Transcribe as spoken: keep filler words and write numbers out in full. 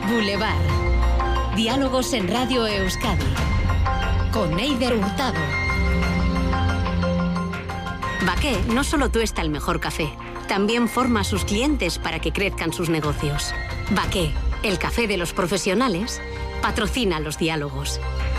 Boulevard. Diálogos en Radio Euskadi. Con Eider Hurtado. Baqué no solo tuesta el mejor café, también forma a sus clientes para que crezcan sus negocios. Baqué, el café de los profesionales, patrocina los diálogos.